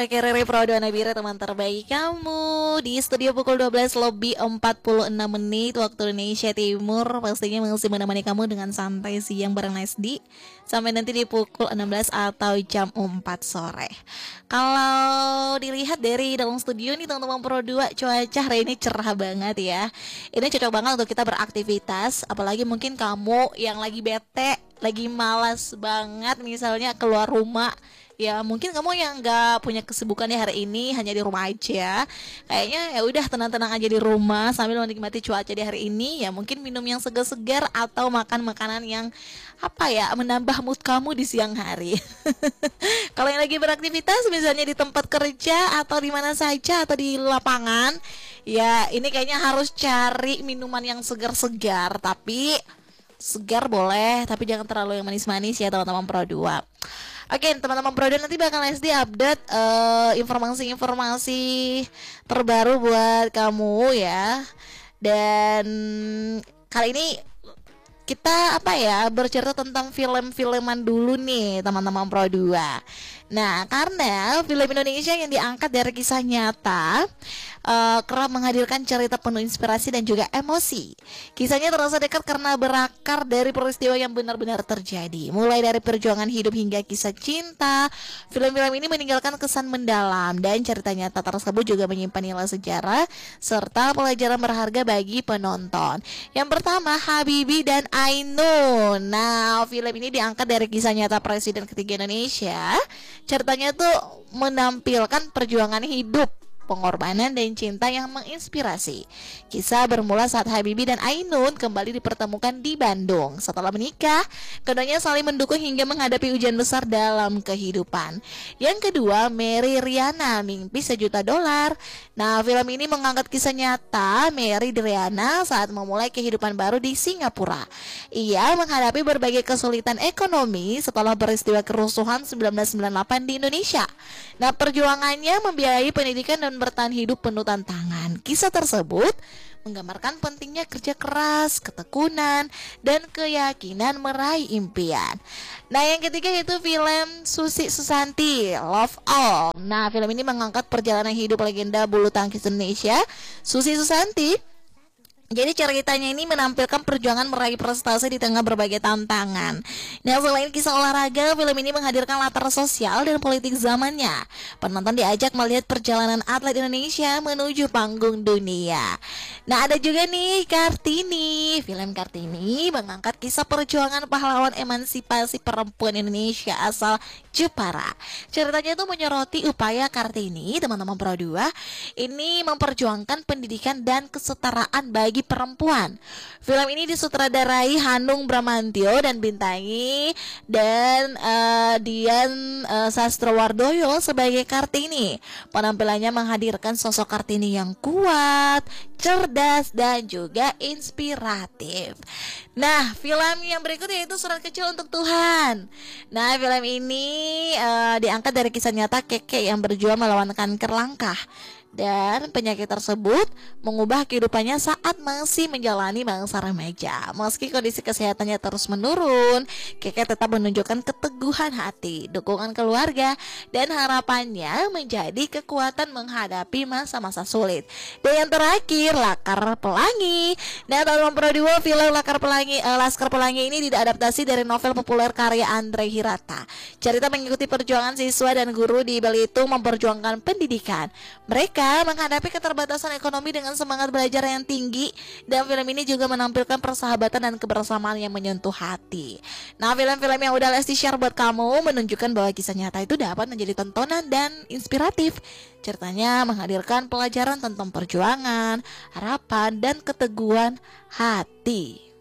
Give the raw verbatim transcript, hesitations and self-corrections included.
Oke, Rere Praudo Nabira, teman terbaik kamu di studio pukul dua belas lebih empat puluh enam menit waktu Indonesia Timur. Pastinya masih menemani kamu dengan santai siang bareng Lesdi sampai nanti di pukul enam belas atau jam empat sore. Kalau dilihat dari dalam studio nih teman-teman Pro dua, cuaca hari ini cerah banget ya. Ini cocok banget untuk kita beraktivitas, apalagi mungkin kamu yang lagi bete, lagi malas banget misalnya keluar rumah. Ya mungkin kamu yang nggak punya kesibukan di hari ini, hanya di rumah aja. Kayaknya ya udah tenang-tenang aja di rumah sambil menikmati cuaca di hari ini. Ya mungkin minum yang segar-segar atau makan makanan yang apa ya, menambah mood kamu di siang hari. Kalau yang lagi beraktivitas misalnya di tempat kerja atau di mana saja atau di lapangan, ya ini kayaknya harus cari minuman yang segar-segar. Tapi segar boleh, tapi jangan terlalu yang manis-manis ya teman-teman Pro dua. Oke, teman-teman Pro dua, nanti bakal Lesdi update uh, informasi-informasi terbaru buat kamu ya. Dan kali ini kita apa ya, bercerita tentang film-filman dulu nih teman-teman Pro dua. Nah, karena film Indonesia yang diangkat dari kisah nyata uh, kerap menghadirkan cerita penuh inspirasi dan juga emosi. Kisahnya terasa dekat karena berakar dari peristiwa yang benar-benar terjadi. Mulai dari perjuangan hidup hingga kisah cinta, film-film ini meninggalkan kesan mendalam dan cerita nyata tersebut juga menyimpan nilai sejarah serta pelajaran berharga bagi penonton. Yang pertama, Habibie dan Ainun. Nah, film ini diangkat dari kisah nyata Presiden ketiga Indonesia. Ceritanya tuh menampilkan perjuangan hidup, pengorbanan dan cinta yang menginspirasi. Kisah bermula saat Habibie dan Ainun kembali dipertemukan di Bandung. Setelah menikah, keduanya saling mendukung hingga menghadapi ujian besar dalam kehidupan. Yang kedua, Mary Riana, Mimpi Sejuta Dolar. Nah, film ini mengangkat kisah nyata Mary Riana saat memulai kehidupan baru di Singapura. Ia menghadapi berbagai kesulitan ekonomi setelah peristiwa kerusuhan seribu sembilan ratus sembilan puluh delapan di Indonesia. Nah, perjuangannya membiayai pendidikan dan bertahan hidup penuh tantangan. Kisah tersebut menggambarkan pentingnya kerja keras, ketekunan, dan keyakinan meraih impian. Nah, yang ketiga yaitu film Susi Susanti, Love All. Nah, film ini mengangkat perjalanan hidup legenda bulu tangkis Indonesia, Susi Susanti. Jadi ceritanya ini menampilkan perjuangan meraih prestasi di tengah berbagai tantangan. Nah, selain kisah olahraga, film ini menghadirkan latar sosial dan politik zamannya. Penonton diajak melihat perjalanan atlet Indonesia menuju panggung dunia. Nah, ada juga nih Kartini. Film Kartini mengangkat kisah perjuangan pahlawan emansipasi perempuan Indonesia asal Jepara. Ceritanya itu menyoroti upaya Kartini, teman-teman Pro dua, ini memperjuangkan pendidikan dan kesetaraan bagi perempuan. Film ini disutradarai Hanung Bramantyo dan bintangi dan uh, Dian uh, Sastrowardoyo sebagai Kartini. Penampilannya menghadirkan sosok Kartini yang kuat, cerdas, dan juga inspiratif. Nah, film yang berikutnya itu Surat Kecil untuk Tuhan. Nah, film ini uh, diangkat dari kisah nyata Keke yang berjuang melawan kanker langka. Dan penyakit tersebut mengubah kehidupannya saat masih menjalani masa remaja. Meski kondisi kesehatannya terus menurun, Keke tetap menunjukkan keteguhan hati, dukungan keluarga, dan harapannya menjadi kekuatan menghadapi masa-masa sulit. Dan yang terakhir, Laskar Pelangi. Nah, teman-teman Pro dua, film Laskar Pelangi, uh, Laskar Pelangi ini diadaptasi dari novel populer karya Andre Hirata. Cerita mengikuti perjuangan siswa dan guru di Belitung memperjuangkan pendidikan. Mereka menghadapi keterbatasan ekonomi dengan semangat belajar yang tinggi, dan film ini juga menampilkan persahabatan dan kebersamaan yang menyentuh hati. Nah, film-film yang udah Lesti share buat kamu menunjukkan bahwa kisah nyata itu dapat menjadi tontonan dan inspiratif. Ceritanya menghadirkan pelajaran tentang perjuangan, harapan, dan keteguhan hati.